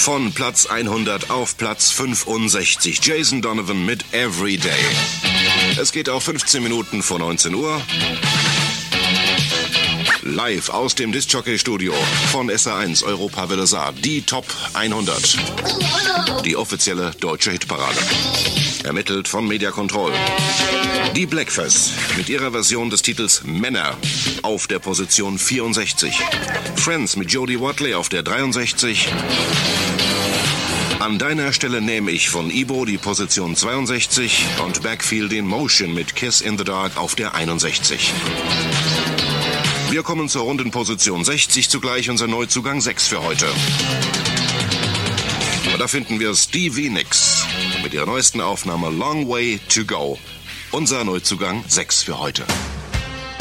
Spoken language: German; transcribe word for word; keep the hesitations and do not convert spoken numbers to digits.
Von Platz hundert auf Platz fünfundsechzig. Jason Donovan mit Everyday. Es geht auf fünfzehn Minuten vor neunzehn Uhr. Live aus dem Disc-Jockey-Studio von S R eins Europa-Welle Saar. Die Top hundert. Die offizielle deutsche Hitparade. Ermittelt von Media Control. Die Blackfest mit ihrer Version des Titels Männer auf der Position vierundsechzig. Friends mit Jody Watley auf der dreiundsechzig. An deiner Stelle nehme ich von Ibo die Position zweiundsechzig und Backfield in Motion mit Kiss in the Dark auf der einundsechzig. Wir kommen zur runden Position sechzig, zugleich unser Neuzugang sechs für heute. Und da finden wir Stevie Nicks mit ihrer neuesten Aufnahme Long Way to Go. Unser Neuzugang sechs für heute.